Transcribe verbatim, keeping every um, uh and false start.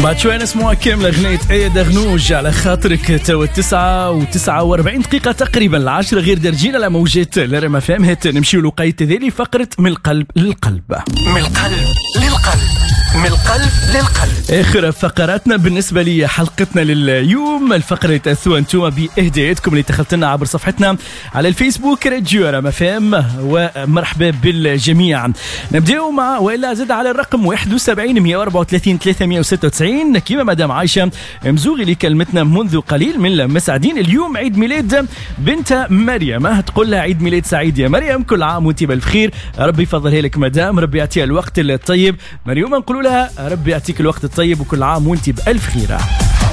بعد شوي نسمعها كاملة أغنية أي دغنوج على خاطرك. تو التسعة وتسعة وأربعين دقيقة تقريبا العشرة غير درجين على موجات لرما فهمت. نمشي لقاية ذيلي فقرة من القلب للقلب. من القلب للقلب من القلب للقلب. اخر فقراتنا بالنسبه لي حلقتنا لليوم الفقره تاثوا انتم باهداءاتكم اللي دخلت لنا عبر صفحتنا على الفيسبوك راديو رما فهم. ومرحبا بالجميع. نبداو مع والا زاد على الرقم واحد وسبعين مية وأربعة وثلاثين ثلاثمية وستة وتسعين كيما مدام عايشه مزوغي اللي كلمتنا منذ قليل من مساعدين. اليوم عيد ميلاد بنت مريم، تقول لها عيد ميلاد سعيد يا مريم، كل عام وانت بالف خير، ربي يفضلها لك مدام، ربي يعطيها الوقت الطيب. مريم نقول لها ربي يعطيك الوقت الطيب وكل عام وانت بألف خير.